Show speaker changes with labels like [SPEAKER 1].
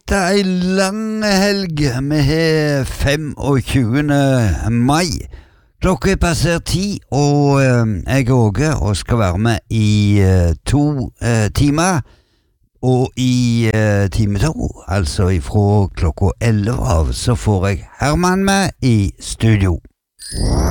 [SPEAKER 1] etter ei lang helg. Vi har 25. mai. Klokka er passert 10, og jeg er Åge og skal være med i 2 timer. Og i time 2, altså ifra klokka 11 av, så får jeg Herman med i studio.